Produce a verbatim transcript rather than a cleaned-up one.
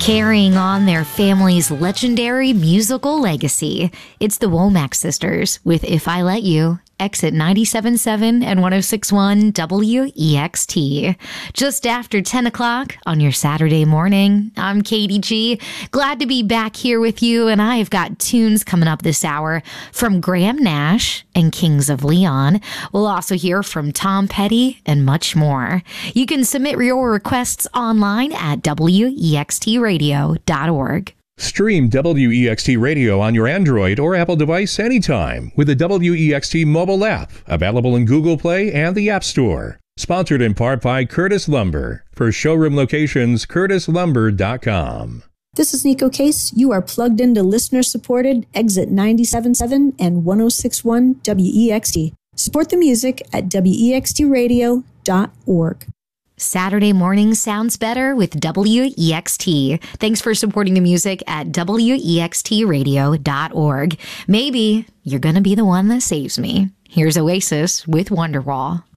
Carrying on their family's legendary musical legacy, it's the Womack Sisters with If I Let You. Exit ninety-seven point seven and one oh six point one W E X T. Just after ten o'clock on your Saturday morning, I'm Katie G. Glad to be back here with you, and I've got tunes coming up this hour from Graham Nash and Kings of Leon. We'll also hear from Tom Petty and much more. You can submit your requests online at W E X T radio dot org. Stream W E X T Radio on your Android or Apple device anytime with the W E X T mobile app, available in Google Play and the App Store. Sponsored in part by Curtis Lumber. For showroom locations, curtis lumber dot com. This is Nico Case. You are plugged into listener-supported Exit ninety-seven point seven and one oh six point one W E X T. Support the music at W E X T radio dot org. Saturday morning sounds better with W E X T. Thanks for supporting the music at W E X T radio dot org. Maybe you're going to be the one that saves me. Here's Oasis with Wonderwall.